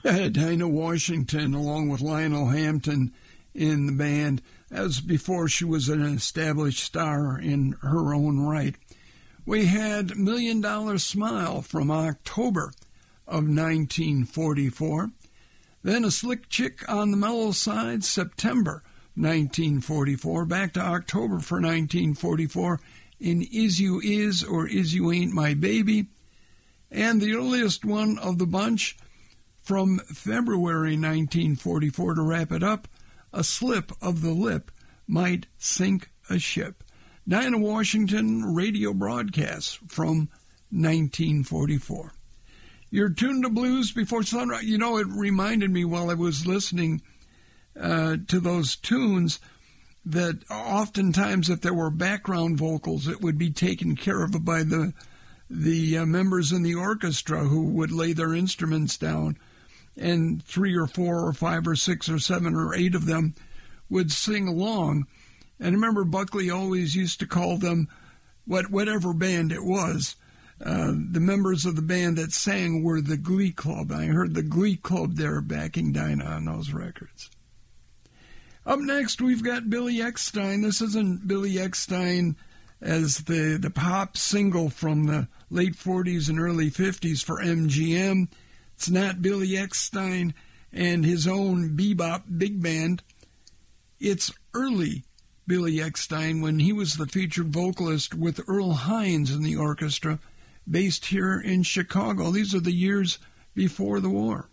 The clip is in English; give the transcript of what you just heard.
Dinah Washington, along with Lionel Hampton in the band. That was before she was an established star in her own right. We had $1 Million Smile from October of 1944. Then A Slick Chick on the Mellow Side, September 1944. Back to October for 1944 in Is You Is or Is You Ain't My Baby. And the earliest one of the bunch from February 1944 to wrap it up, A Slip of the Lip Might Sink a Ship. Dinah Washington radio broadcasts from 1944. You're tuned to Blues Before Sunrise. You know, it reminded me while I was listening to those tunes that oftentimes if there were background vocals, it would be taken care of by the members in the orchestra who would lay their instruments down, and 3 or 4 or 5 or 6 or 7 or 8 of them would sing along. And I remember Buckley always used to call them, whatever band it was, the members of the band that sang were the Glee Club. I heard the Glee Club there backing Dinah on those records. Up next, we've got Billy Eckstine. This isn't Billy Eckstine as the pop single from the late 40s and early 50s for MGM. It's not Billy Eckstine and his own bebop big band. It's early Billy Eckstine when he was the featured vocalist with Earl Hines in the orchestra, based here in Chicago. These are the years before the war.